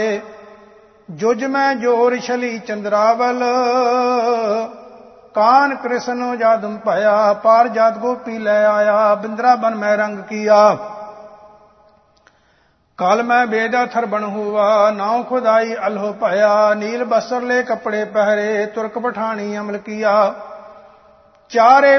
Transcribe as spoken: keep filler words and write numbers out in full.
जुज में जोर छली चंद्रावल कान कृष्ण जादम पाया पार जात गोपी ले आया बिंद्रावन में रंग किया काल में बेदा थर बन हुआ नाव खुदाई अल्हो पाया नील बस्तर ले कपड़े पहरे तुर्क पठानी अमल किया चारे